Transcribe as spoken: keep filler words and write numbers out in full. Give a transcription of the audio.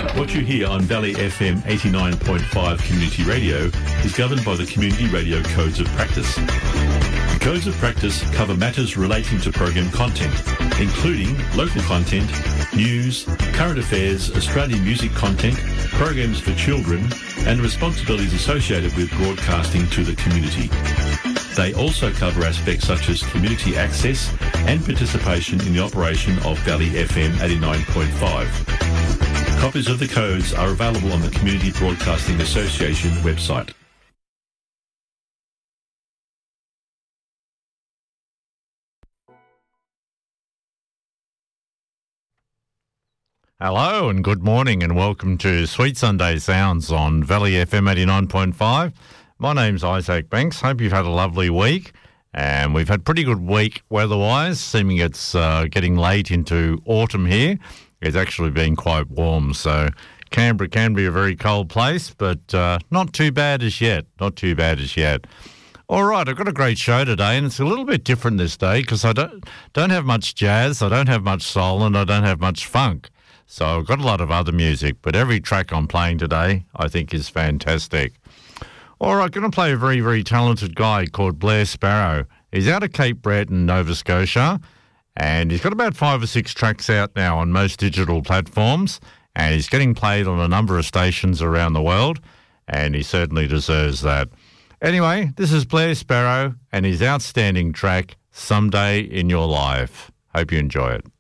What you hear on Valley F M eighty-nine point five Community Radio is governed by the Community Radio Codes of Practice. The Codes of Practice cover matters relating to program content, including local content, news, current affairs, Australian music content, programs for children, and responsibilities associated with broadcasting to the community. They also cover aspects such as community access and participation in the operation of Valley F M eighty-nine point five. Copies of the codes are available on the Community Broadcasting Association website. Hello and good morning and welcome to Sweet Sunday Sounds on Valley F M eighty-nine point five. My name's Isaac Banks. Hope you've had a lovely week, and we've had a pretty good week weather-wise, seeming it's uh, getting late into autumn here. It's actually been quite warm, so Canberra can be a very cold place, but uh, not too bad as yet, not too bad as yet. All right, I've got a great show today, and it's a little bit different this day because I don't, don't have much jazz, I don't have much soul, and I don't have much funk. So I've got a lot of other music, but every track I'm playing today I think is fantastic. All right, going to play a very, very talented guy called Blair Sparrow. He's out of Cape Breton, Nova Scotia, and he's got about five or six tracks out now on most digital platforms, and he's getting played on a number of stations around the world, and he certainly deserves that. Anyway, this is Blair Sparrow and his outstanding track, Someday in Your Life. Hope you enjoy it.